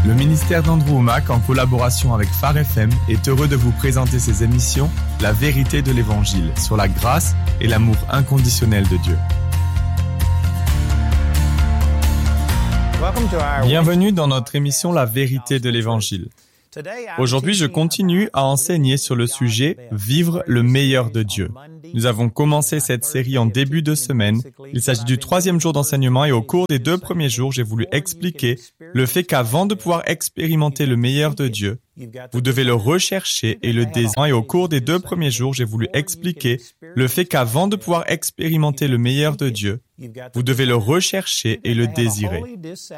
Le ministère d'Andrew Wommack, en collaboration avec Phare FM, est heureux de vous présenter ses émissions « La vérité de l'Évangile » sur la grâce et l'amour inconditionnel de Dieu. Bienvenue dans notre émission « La vérité de l'Évangile ». Aujourd'hui, je continue à enseigner sur le sujet « Vivre le meilleur de Dieu ». Nous avons commencé cette série en début de semaine. Il s'agit du 3e jour d'enseignement et au cours des 2 premiers jours, j'ai voulu expliquer le fait qu'avant de pouvoir expérimenter le meilleur de Dieu, vous devez le rechercher et le désirer. Et au cours des 2 premiers jours, j'ai voulu expliquer le fait qu'avant de pouvoir expérimenter le meilleur de Dieu, vous devez le rechercher et le désirer.